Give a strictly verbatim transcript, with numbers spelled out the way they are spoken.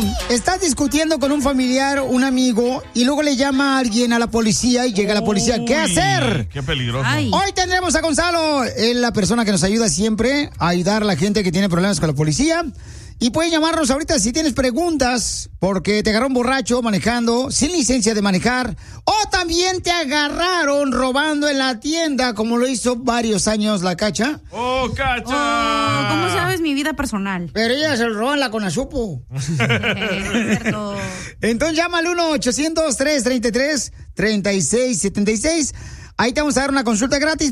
estás discutiendo con un familiar, un amigo, y luego le llama a alguien a la policía y llega la policía. ¿Qué hacer? Qué peligroso. Ay. Hoy tendremos a Gonzalo, es la persona que nos ayuda siempre a ayudar a la gente que tiene problemas con la policía. Y puedes llamarnos ahorita si tienes preguntas, porque te agarró un borracho manejando, sin licencia de manejar, o también te agarraron robando en la tienda, como lo hizo varios años la Cacha. ¡Oh, Cacha! Oh, ¿cómo sabes mi vida personal? Pero ella se lo roba en la Conasupo. Entonces llama al uno ochocientos, trescientos treinta y tres, treinta y seis setenta y seis. Ahí te vamos a dar una consulta gratis.